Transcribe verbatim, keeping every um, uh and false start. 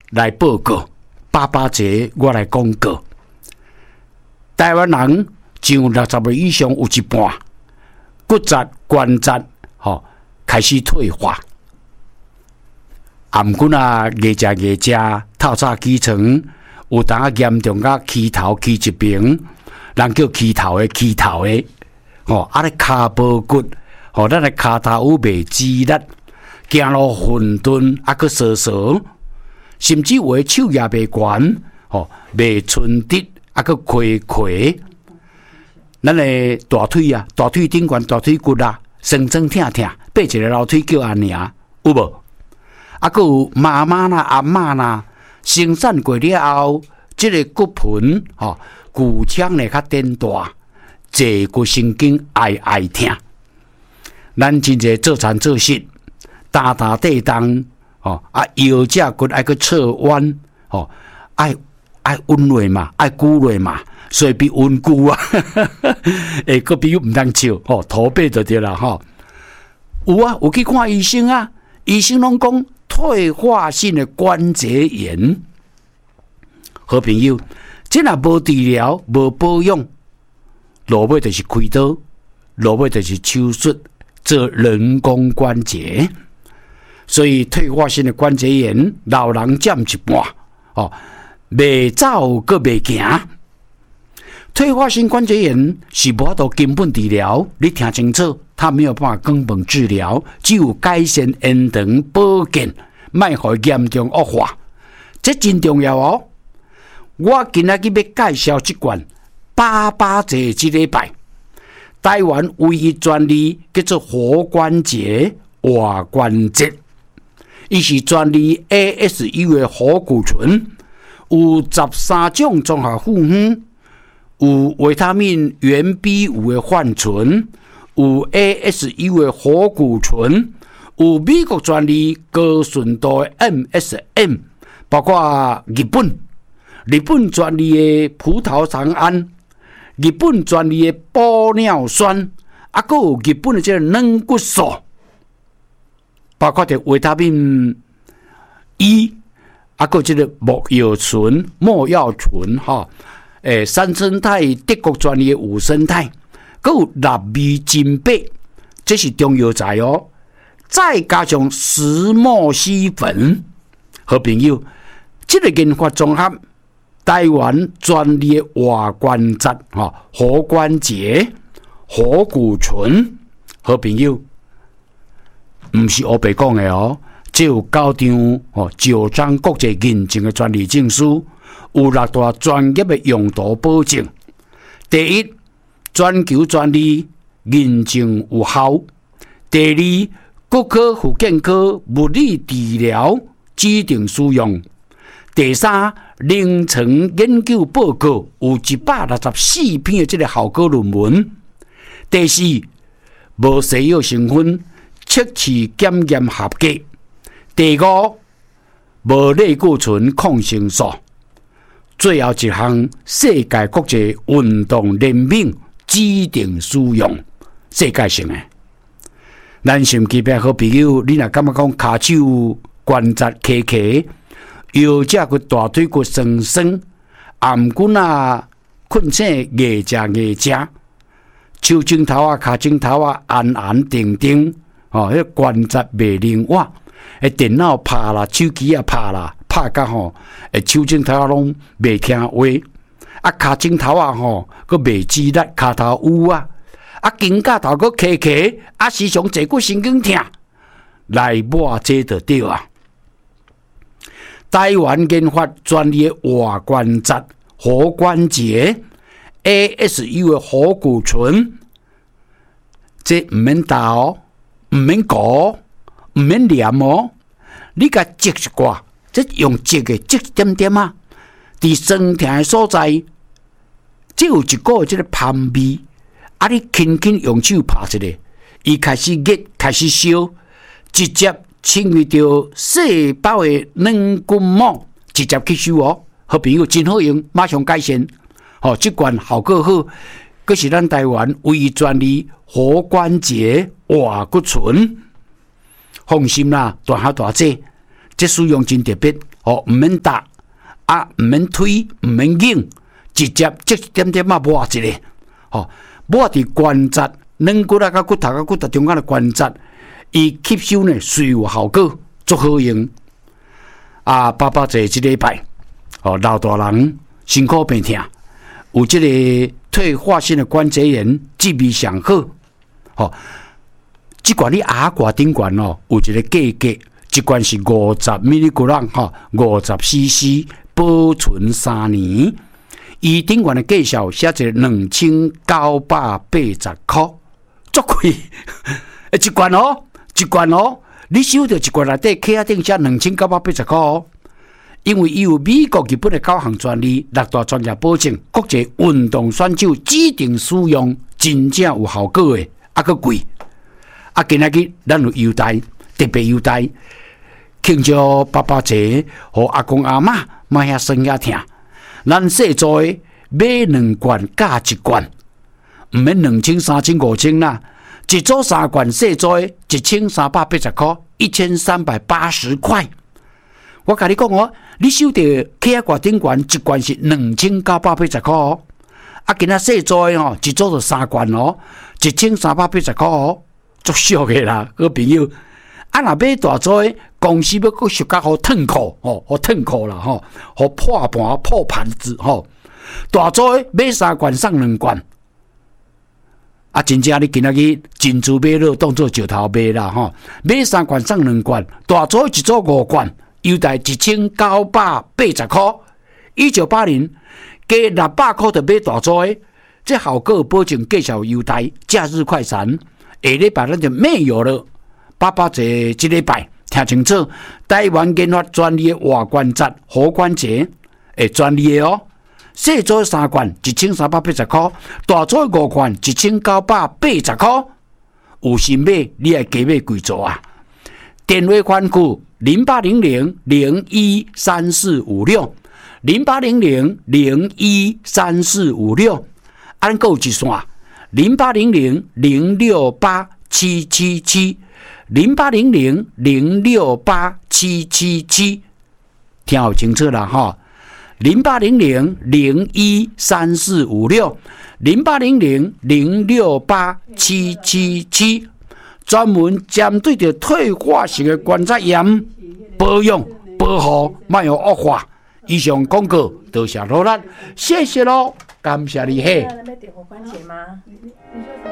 来报告，八八节我来公告。台湾人上六十岁以上有一半骨质、关节，吼、哦、开始退化。啊，毋过啊，越食越食，透早起床，有当啊严重甲起头起一边，人叫起头的起头的，吼、哦，啊咧骹无骨，吼、哦，咱的骹头有袂直力，行路混沌，啊个沙沙，甚至有的手也袂悬，吼、哦，袂顺直，啊个亏亏。咱的大腿啊，大腿顶悬大腿骨啊，酸酸疼疼，爬一个楼梯叫安尼啊，有无？啊，佮有妈妈啦、阿嬷啦，生产过了后，即、這個骨盆吼，骨腔咧较颠大，坐骨神经爱爱疼。咱真侪做餐做事，打打地动，吼啊腰脊骨爱去侧弯，吼爱爱温落嘛，爱鼓落嘛。所以比温故啊，诶，个比唔当笑，吼，驼背就对啦，吼。有啊，有去看医生啊，医生拢讲退化性的关节炎。好朋友，这若无治疗、无保养，落尾就是开刀，落尾就是手术做人工关节。所以退化性的关节炎，老人占一半，哦，未走个未行。退化性关节炎是无法度根本治疗，你听清楚，它没有办法根本治疗，只有改善、延长、保健，莫互严重恶化，这真重要哦。我今仔日要介绍一罐八八节这礼拜，台湾唯一专利叫做活关节活关节，伊是专利 A S U 的活骨醇，有十三种综合复方。有维他命原 B 五 的泛醇，有 A S U 的活骨醇，有美国专利高纯度的 M S M， 包括日本日本专利的葡萄糖胺，日本专利的玻尿酸，啊，还有日本的这个软骨素，包括的维他命 E， 啊，还有这个木药醇、莫药醇，哈。诶，三生态德国专利的五生态，还有纳米金钡，这是中药材哦。再加上石墨烯粉，好朋友，这个研发综合台湾专利的活关节、哈活关节、活骨醇，好朋友，唔是黑白讲的哦，只有九张哦九张国际认证的专利证书。有六大专业的用途保证：第一，全球专利认证有效；第二，骨科、复健科物理治疗指定使用；第三，临床研究报告有一百六十四篇的这个效果论文；第四，无西药成分，测试检验合格；第五，无类固醇抗生素。最后一项，世界国际运动联盟指定使用，世界性的。咱心肌病好朋友，你若感觉讲骹手关节卡卡，腰脊骨、大腿骨酸酸，颔骨啊困醒夜食夜食，手指头啊、骹指头啊按按定定，哦，迄关节袂灵活，诶，电脑拍啦，手机啊拍啦。拍甲吼，诶，手指头拢袂听话，啊，骹指头啊吼，佮袂直力，骹头有啊，啊，肩胛头佮卡卡，啊，时常坐骨神经疼，来抹这就对啊。台湾研发专利的活关节、活关节 A S U 的活骨醇，这唔免打哦，唔免搞，唔免念哦，你甲接一挂。这用折的折一点点啊，伫酸痛的所在，只有一个这个香味，啊，你轻轻用手拍一下，伊开始热，开始烧，直接侵入到细胞的软骨膜，直接吸收哦。好朋友真好用，马上改善。哦，这款效果好，佫是咱台湾唯一专利活关节活骨醇，放心啦，大下大姐。这使用真特别， 哦，唔免打啊，唔免推，唔免拧，直接一点点啊抹一个，哦，抹伫关节、软骨啊、甲骨头、甲骨头中间的关节，伊吸收呢，最有效果，足好用。啊，爸爸这一礼拜，哦，老大人辛苦病痛，有这个退化性的关节炎，治味上好，哦。即罐你牙挂顶罐哦，有一个价格，一罐是五十 milligram 哈，五十 C C， 保存三年。伊顶罐的介绍写一两千九百八十块，足贵！一罐哦，一罐哦，你收到一罐内底刻顶写两千九百八十块哦。因为伊有美国、日本的九项专利，六大专家保证，国际运动选手指定使用，真正有效果的，啊，佮贵。啊，今仔日咱有优待，特别优待，庆祝爸爸节，和阿公阿嬷莫遐酸遐疼。咱细做的买两罐加一罐，唔免两千、三千、五千啦。一组三罐细做的，一千三百八十块，一千三百八十块。我甲你讲哦，你收到K I挂顶罐一罐是两千九百八十块哦。啊，今仔细做的哦，一组就三罐哦，一千三百八十块哦。足俗的啦，好朋友。啊，若买大组的，公司要搁小甲好烫裤吼，好烫裤啦吼，好破盘破盘子吼。大组的买三罐送两罐。啊，真正你今仔日珍珠买了当做石头买啦吼，买三罐送两罐，大组一组五罐，优待一千九百八十块。一九八零加六百块就买大组的，这效果保证介绍优待，假日快闪。下礼拜咱就没有了。爸爸这这礼拜听清楚，台湾研发专利的外关节、颌关节，诶，专利的哦。细组三罐一千三百八十块，大组五罐一千九百八十块。有心买，你爱加买几组啊？电话款库零八零零零一三四五六零八零零零一三四五六，按够一线。零八零零零六八七七七，零八零零零六八七七七，听好清楚啦哈！零八零零零一三四五六，零八零零零六八七七七，专门针对着退化性的关节炎保养保护，莫有恶化。以上广告多谢罗兰，谢谢喽，感谢你嘿。